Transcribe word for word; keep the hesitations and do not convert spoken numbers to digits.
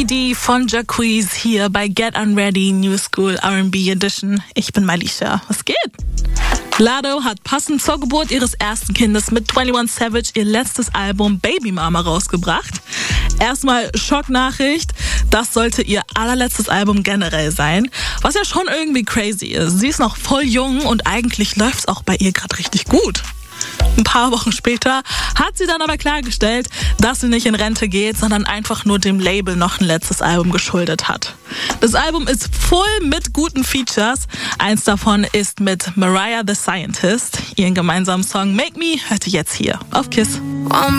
Lady D von Jacquees hier bei Get Unready New School R and B Edition. Ich bin Malisha. Was geht? Latto hat passend zur Geburt ihres ersten Kindes mit einundzwanzig Savage ihr letztes Album Baby Mama rausgebracht. Erstmal Schocknachricht, das sollte ihr allerletztes Album generell sein, was ja schon irgendwie crazy ist. Sie ist noch voll jung und eigentlich läuft's auch bei ihr gerade richtig gut. Ein paar Wochen später hat sie dann aber klargestellt, dass sie nicht in Rente geht, sondern einfach nur dem Label noch ein letztes Album geschuldet hat. Das Album ist voll mit guten Features. Eins davon ist mit Mariah the Scientist. Ihren gemeinsamen Song Make Me hört ihr jetzt hier auf Kiss.